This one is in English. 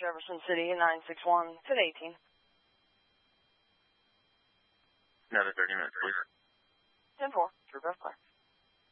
Jefferson City, 961, 1018. Another 30 minutes, please. 10-4, True Best Clear.